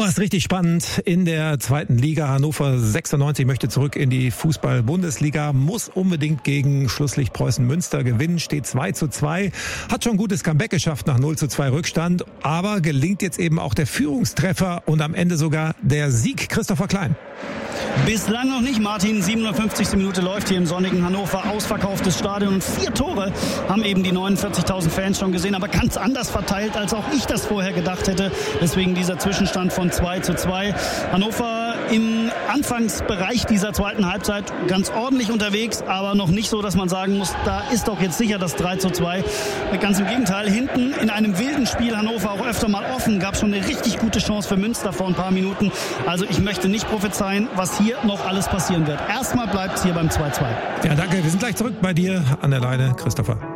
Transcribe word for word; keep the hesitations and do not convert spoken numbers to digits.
Oh, ist richtig spannend in der zweiten Liga. Hannover sechsundneunzig möchte zurück in die Fußball-Bundesliga, muss unbedingt gegen Schlusslicht Preußen Münster gewinnen, steht zwei zu zwei, hat schon ein gutes Comeback geschafft nach null zu zwei Rückstand, aber gelingt jetzt eben auch der Führungstreffer und am Ende sogar der Sieg. Christopher Klein. Bislang noch nicht, Martin. siebenundfünfzigste Minute läuft hier im sonnigen Hannover. Ausverkauftes Stadion und vier Tore haben eben die neunundvierzigtausend Fans schon gesehen, aber ganz anders verteilt, als auch ich das vorher gedacht hätte. Deswegen dieser Zwischenstand von zwei zu zwei. Hannover im Anfangsbereich dieser zweiten Halbzeit ganz ordentlich unterwegs, aber noch nicht so, dass man sagen muss, da ist doch jetzt sicher das drei zu zwei. Ganz im Gegenteil, hinten in einem wilden Spiel Hannover auch öfter mal offen. Gab schon eine richtig gute Chance für Münster vor ein paar Minuten. Also ich möchte nicht prophezeien, was hier noch alles passieren wird. Erstmal bleibt es hier beim zwei zu zwei. Ja, danke. Wir sind gleich zurück bei dir an der Leine, Christopher.